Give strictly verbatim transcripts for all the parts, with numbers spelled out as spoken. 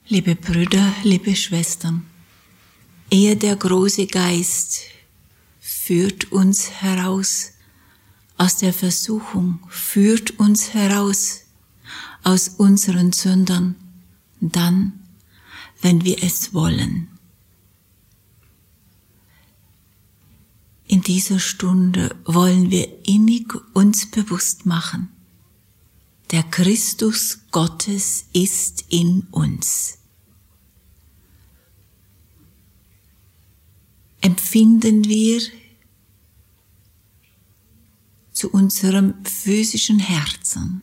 Liebe Brüder, liebe Schwestern, er, der große Geist, führt uns heraus aus der Versuchung, führt uns heraus aus unseren Sündern, dann, wenn wir es wollen. In dieser Stunde wollen wir innig uns bewusst machen, der Christus Gottes ist in uns. Empfinden wir zu unserem physischen Herzen,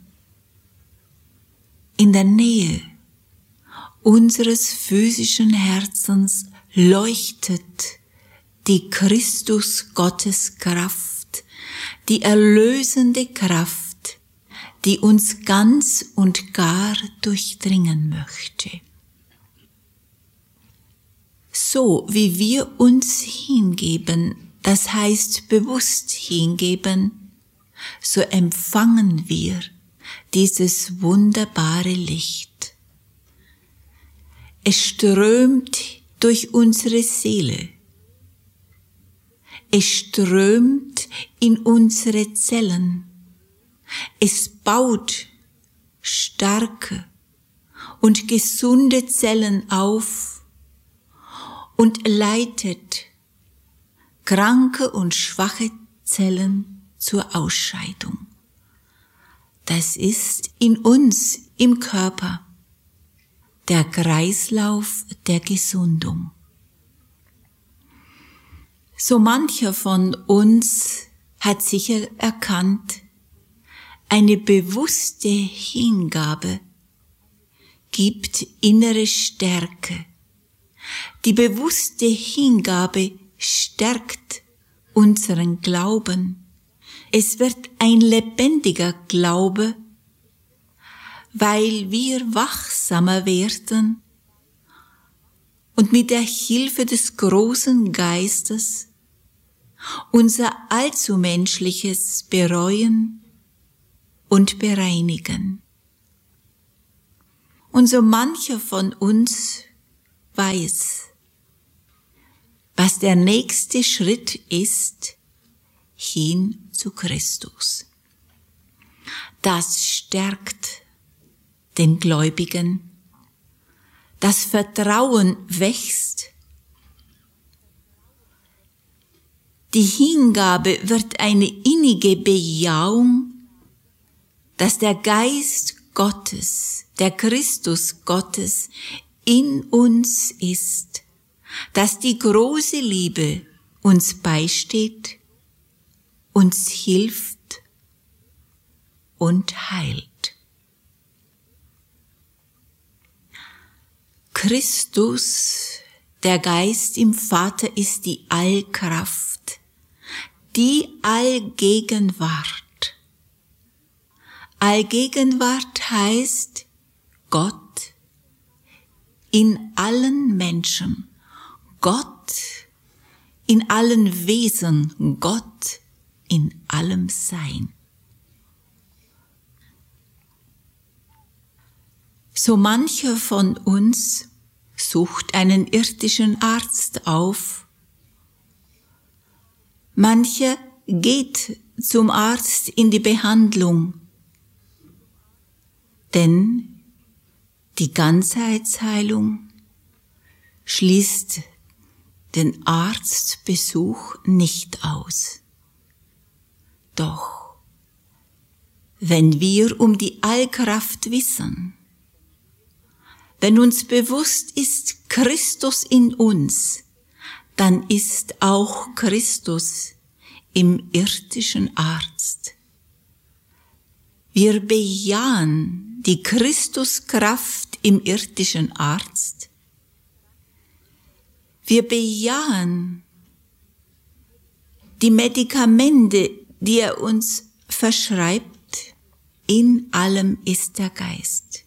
in der Nähe unseres physischen Herzens leuchtet die Christus Gottes Kraft, die erlösende Kraft, die uns ganz und gar durchdringen möchte. So wie wir uns hingeben, das heißt bewusst hingeben, so empfangen wir dieses wunderbare Licht. Es strömt durch unsere Seele. Es strömt in unsere Zellen. Es baut starke und gesunde Zellen auf und leitet kranke und schwache Zellen zur Ausscheidung. Das ist in uns im Körper der Kreislauf der Gesundung. So mancher von uns hat sicher erkannt, eine bewusste Hingabe gibt innere Stärke. Die bewusste Hingabe stärkt unseren Glauben. Es wird ein lebendiger Glaube, weil wir wachsamer werden und mit der Hilfe des großen Geistes unser Allzumenschliches bereuen und bereinigen. Und so mancher von uns weiß, was der nächste Schritt ist, hin zu Christus. Das stärkt den Gläubigen, das Vertrauen wächst, die Hingabe wird eine innige Bejahung, dass der Geist Gottes, der Christus Gottes in uns ist, dass die große Liebe uns beisteht, uns hilft und heilt. Christus, der Geist im Vater, ist die Allkraft, die Allgegenwart. Allgegenwart heißt Gott in allen Menschen, Gott in allen Wesen, Gott in allem Sein. So mancher von uns sucht einen irdischen Arzt auf, mancher geht zum Arzt in die Behandlung, denn die Ganzheitsheilung schließt den Arztbesuch nicht aus. Doch wenn wir um die Allkraft wissen, wenn uns bewusst ist Christus in uns, dann ist auch Christus im irdischen Arzt. Wir bejahen die Christuskraft im irdischen Arzt. Wir bejahen die Medikamente, die er uns verschreibt. In allem ist der Geist.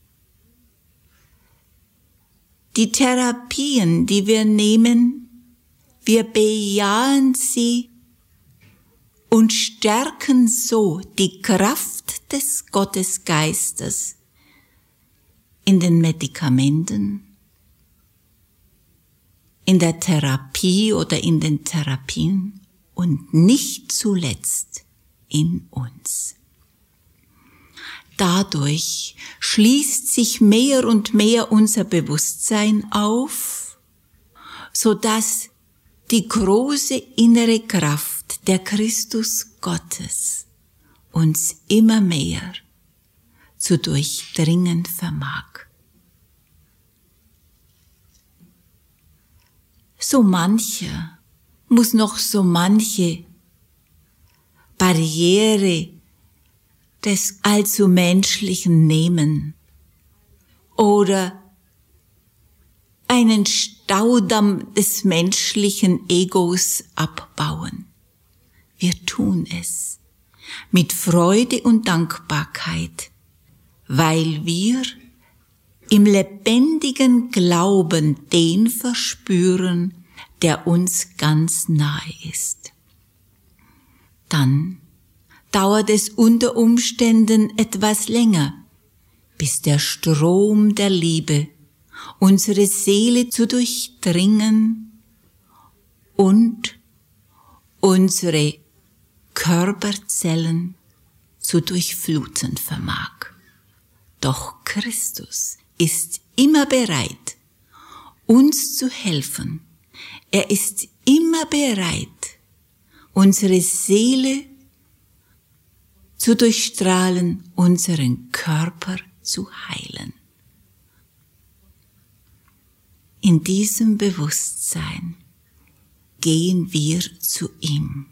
Die Therapien, die wir nehmen, wir bejahen sie und stärken so die Kraft des Gottesgeistes in den Medikamenten, in der Therapie oder in den Therapien und nicht zuletzt in uns. Dadurch schließt sich mehr und mehr unser Bewusstsein auf, so dass die große innere Kraft der Christus Gottes uns immer mehr zu durchdringen vermag. So mancher muss noch so manche Barriere des allzu Menschlichen nehmen oder einen Staudamm des menschlichen Egos abbauen. Wir tun es mit Freude und Dankbarkeit, weil wir im lebendigen Glauben den verspüren, der uns ganz nahe ist. Dann dauert es unter Umständen etwas länger, bis der Strom der Liebe unsere Seele zu durchdringen und unsere Körperzellen zu durchfluten vermag. Doch Christus ist immer bereit, uns zu helfen. Er ist immer bereit, unsere Seele zu durchstrahlen, unseren Körper zu heilen. In diesem Bewusstsein gehen wir zu ihm.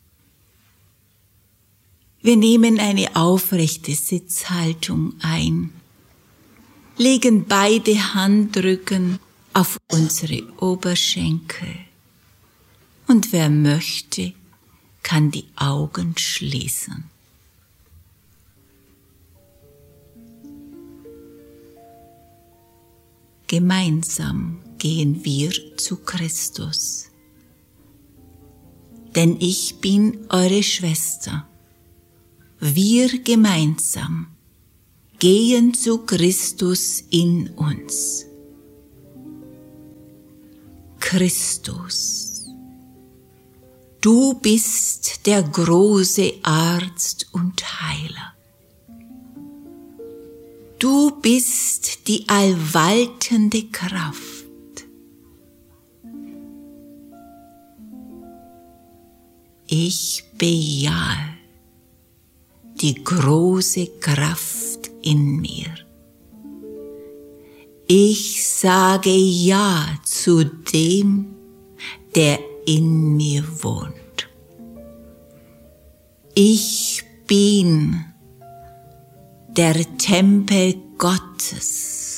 Wir nehmen eine aufrechte Sitzhaltung ein, legen beide Handrücken auf unsere Oberschenkel und wer möchte, kann die Augen schließen. Gemeinsam gehen wir zu Christus, denn ich bin eure Schwester. Wir gemeinsam gehen zu Christus in uns. Christus, du bist der große Arzt und Heiler. Du bist die allwaltende Kraft. Ich bejahe die große Kraft in mir. Ich sage Ja zu dem, der in mir wohnt. Ich bin der Tempel Gottes.